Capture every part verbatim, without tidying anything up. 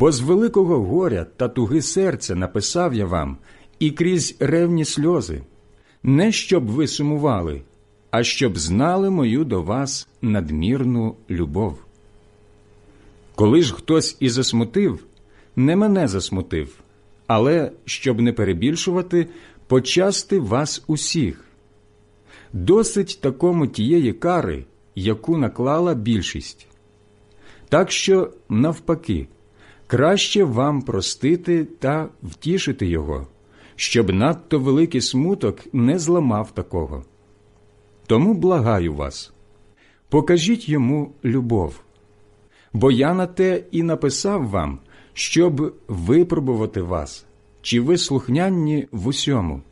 Бо з великого горя та туги серця написав я вам і крізь ревні сльози, не щоб ви сумували, а щоб знали мою до вас надмірну любов. Коли ж хтось і засмутив, не мене засмутив, але, щоб не перебільшувати, почасти вас усіх. Досить такому тієї кари, яку наклала більшість. Так що, навпаки, краще вам простити та втішити його, щоб надто великий смуток не зламав такого. Тому благаю вас, покажіть йому любов, бо я на те і написав вам, щоб випробувати вас, чи ви слухняні в усьому.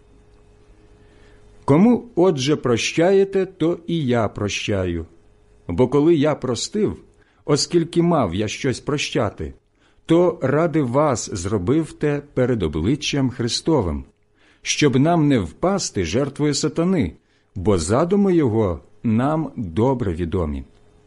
Кому, отже, прощаєте, то і я прощаю. Бо коли я простив, оскільки мав я щось прощати, то ради вас зробив те перед обличчям Христовим, щоб нам не впасти жертвою сатани, бо задуми його нам добре відомі.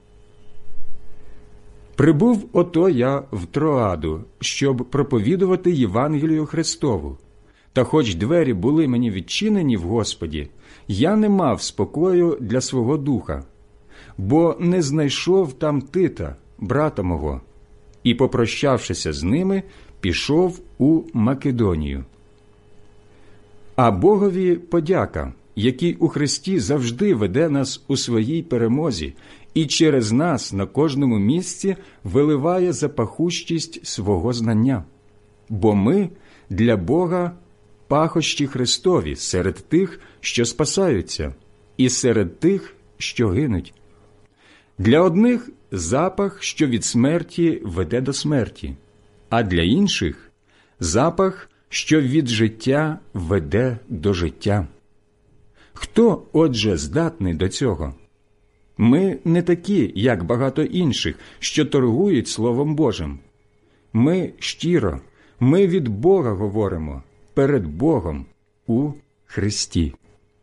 Прибув ото я в Троаду, щоб проповідувати Євангелію Христову. Та хоч двері були мені відчинені в Господі, я не мав спокою для свого духа, бо не знайшов там Тита, брата мого, і, попрощавшися з ними, пішов у Македонію. А Богові подяка, який у Христі завжди веде нас у своїй перемозі і через нас на кожному місці виливає запахущість свого знання. Бо ми для Бога пахощі Христові серед тих, що спасаються, і серед тих, що гинуть. Для одних запах, що від смерті веде до смерті, а для інших запах, що від життя веде до життя. Хто, отже, здатний до цього? Ми не такі, як багато інших, що торгують Словом Божим. Ми щиро, ми від Бога говоримо, перед Богом у Христі.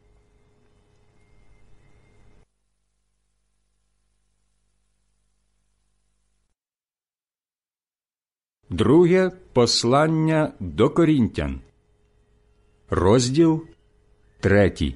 Друге послання до Корінтян, розділ третій.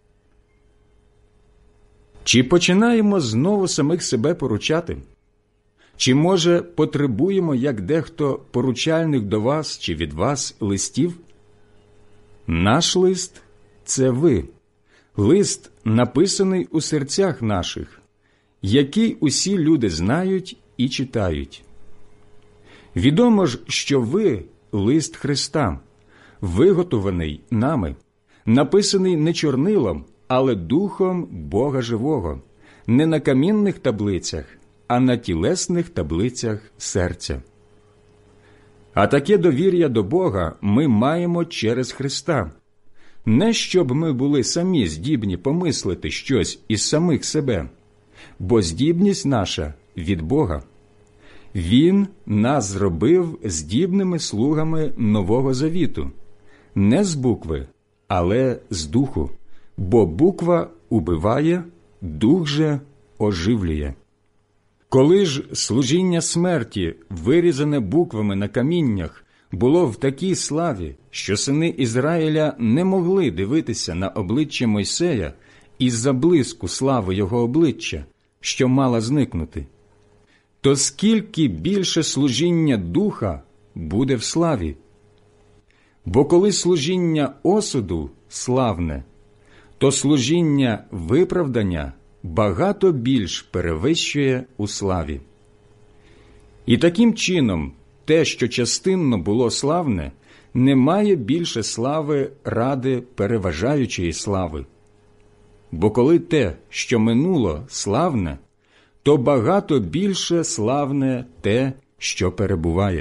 Чи починаємо знову самих себе поручати? Чи, може, потребуємо, як дехто, поручальних до вас чи від вас листів? Наш лист – це ви, лист, написаний у серцях наших, який усі люди знають і читають. Відомо ж, що ви – лист Христа, виготований нами, написаний не чорнилом, але Духом Бога Живого, не на камінних таблицях, а на тілесних таблицях серця. А таке довір'я до Бога ми маємо через Христа. Не щоб ми були самі здібні помислити щось із самих себе, бо здібність наша від Бога. Він нас зробив здібними слугами Нового Завіту, не з букви, але з духу, бо буква убиває, дух же оживлює. Коли ж служіння смерті, вирізане буквами на каміннях, було в такій славі, що сини Ізраїля не могли дивитися на обличчя Мойсея із-за блиску слави його обличчя, що мала зникнути, то скільки більше служіння духа буде в славі? Бо коли служіння осуду славне, то служіння виправдання багато більш перевищує у славі. І таким чином те, що частинно було славне, не має більше слави ради переважаючої слави. Бо коли те, що минуло, славне, то багато більше славне те, що перебуває.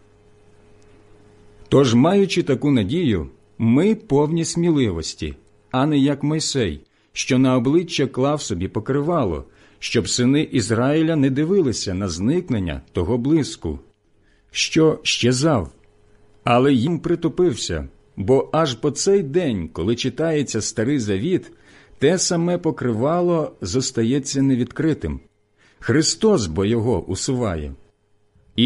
Тож, маючи таку надію, ми повні сміливості, а не як Мойсей, що на обличчя клав собі покривало, щоб сини Ізраїля не дивилися на зникнення того блиску, що щезав, але їм притупився, бо аж по цей день, коли читається Старий Завіт, те саме покривало зостається невідкритим. Христос бо його усуває.